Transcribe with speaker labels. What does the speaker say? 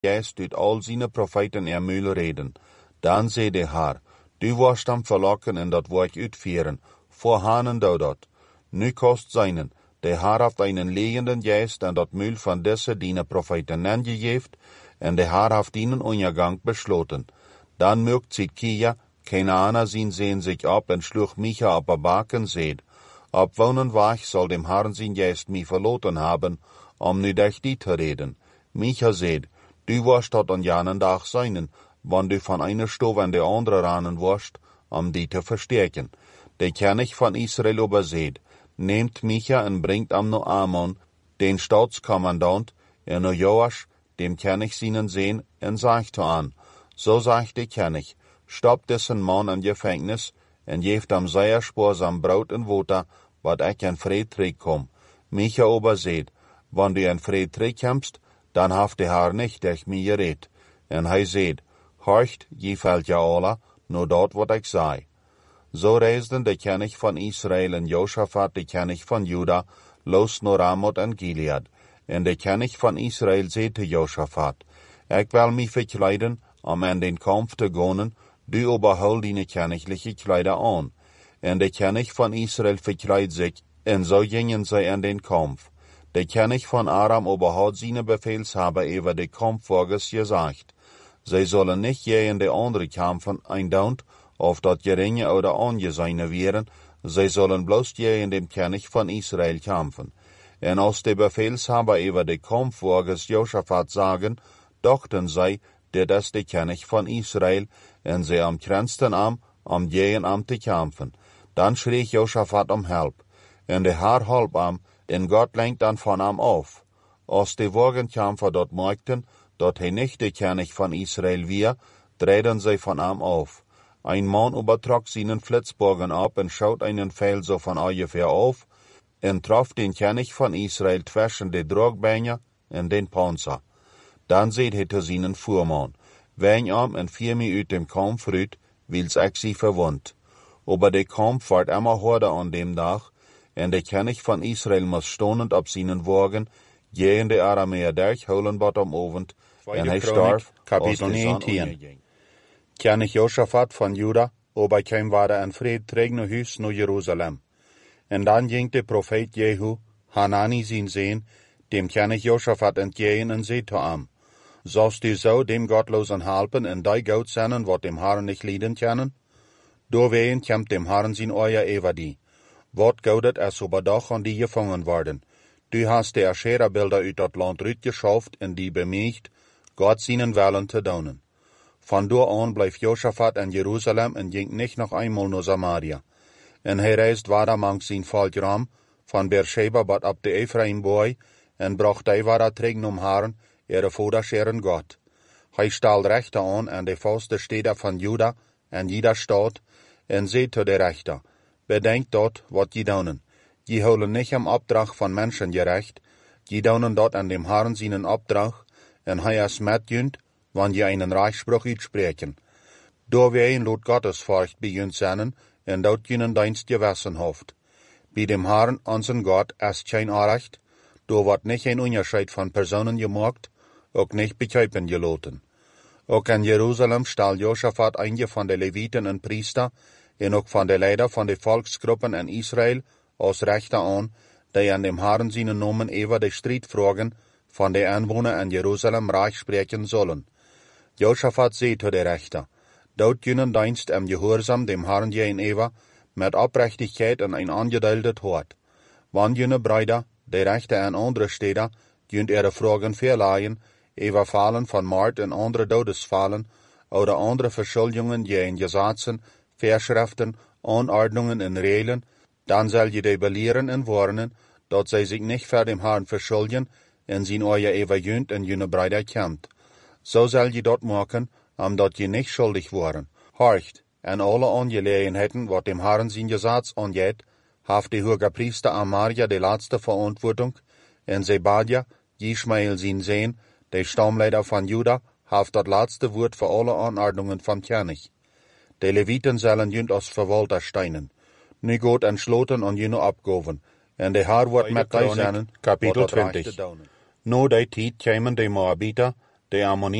Speaker 1: Geist uit al zijn profeten Mühl reden. Dan zei de Haar, du warst am verlokken en dat wou ik uitvieren, voorhanen du dat. Nu kost seinen, de Haar heeft einen leenden Geist en dat Mühl van deze diene profeten aangegeven, en de Haar heeft ihnen Untergang besloten. Dan mögt Zidkia, Kenaner sehen sich ab en schluch Micha op a baken seed. Ab wonen wach soll dem Herrn sein Geist mich verloten haben, nu dich die te reden. Micha seed, du warst dort an janen Tag seinen, wann du von einer Stove an der andere ranen warst, die te verstärken. Der König von Israel überseht, nehmt Micha und bringt am no Amon, den Staatskommandant, no Joasch, dem König seinen sehen, und sagt an, so sagt der König, stopp dessen Mann an Gefängnis, en geeft am sehr sparsam Brot en Water, wat ich en Fried terugkom. Micha überseht, wann du en Fried terugkommst, dann haft der Herr nicht durch mich geredet. En hij seht, horcht, je fällt ja alle, nur dort wat ich sei. So reisden der König von Israel en Josaphat, der König von Juda, los naar Ramoth en Gilead. En der König von Israel seht zu Josaphat, ich will mich verkleiden, an den Kampf te gaan, du überhol deine königliche Kleider an. En der König von Israel verkleidet sich, en so gingen sie an den Kampf. Der König von Aram überhat seine Befehlshaber über den Kampf gesagt. Sie sollen nicht je in de andere Kämpfen eindaunt, auf dat geringe oder angesehene wären, sie sollen bloß je in dem König von Israel kämpfen. En als de Befehlshaber über den Kampf Josaphat sagen, dachten sie, der das der König von Israel, en sie am kränzten am jehen te kämpfen. Dann schrie Josaphat Help. En de Herr halb en Gott lenkt dann von auf. Als die Wagenkämpfer dort merkten, dat hij nicht der König von Israel wir, drehten sie von auf. Ein Mann übertrug seinen Flitzbogen ab und schaut einen Pfeil so von ungefähr auf, en traf den König von Israel zwischen de Drogbeine en den Panzer. Dann seht hij te seinen Fuhrmann, wen en 4 Minuten uit dem Kampf rüt, wils ich sie verwund. Aber der Kampf ward immer harder an dem Tag, en der König von Israel muss stonend op seinen Wagen, gehen de Aramäer durchholen bot am Abend, en hij starf,
Speaker 2: Kapitel 19. König Josaphat von Juda, aber kein war en Fried träg no Hus no Jerusalem. En dann ging der Prophet Jehu, Hanani sein Sehn, dem König Josaphat entgegen en seht am. Sollst du so dem Gottlosen helpen en die Gott senden, wat dem Herrn nicht leiden können? Doorwegen kämmt dem Herrn sein euer Evadi. Wat goudet es überdach an die gefangen worden. Du hast die Aschera-Bilder uit dat Land rütgeschafft en die bemüht, Gott seinen Willen te doen. Von da an bleef Josaphat in Jerusalem en ging nicht noch einmal naar Samaria. En hij reist weiter mangs zijn volk ram, von Beersheba bat ab de Ephraim-boy, en bracht hij weiter tegen om Herren, ihre Vaterscheren Gott. Hij stal Rechter an de vaste Städte von Juda en jeder Stadt, en seht zu de Rechter, bedenkt dort, wat je doen. Je holen nicht am Opdracht von Menschen gerecht, je doen dort an dem Herrn seinen Opdracht, en hij is met junt, wann je einen Reichspruch uitspreken. Doorwegen lot Gottesfurcht bij junt zijn, en dat junen dienst gewessen hoft. Bij dem Herrn, unseren Gott, ist kein Unrecht, do wordt nicht ein Unterschied von Personen gemacht, ook nicht bekijpen geloten. Ook in Jerusalem stal Josaphat einige von de Leviten en Priester, en ook van de Leider van de Volksgruppen in Israel, als Rechter an, die an dem Herrn seinen Namen über de Striedfragen von de Einwohner in Jerusalem reich sprechen sollen. Josaphat seht zu de Rechter, dort junen dienst im Gehorsam dem Herrn gegenüber, mit Oprechtigkeit en ein angedeeldet Hort. Wann jene Brüder, de Rechter in andere Städte, junt ihre Fragen verleihen, über Fallen von Mord en andere Todesfallen, oder andere Verschuldungen gegen Gesetzen, Verschriften, Anordnungen en Regeln, dann soll je die belehren en warnen, dat zij sich nicht vor dem Herrn verschulden, en zijn euer Evajunt en jene Brüder kennt. So soll je dort machen, dat je nicht schuldig waren. Horcht, en alle Angelegenheiten, wat dem Herrn sein Gesetz angeht, haft die Hohepriester Amaria die letzte Verantwortung, en Zebadia, Ishmael sein Sohn, der Stammleiter von Juda, haft das letzte Wort für alle Anordnungen vom König. Die Leviten sollen junt als Verwalter steinen. Nu Gott entschloten und juno abgoven, en de Herr wordt met die zijn, Kapitel 20. No die tijd kwamen de Moabiter, de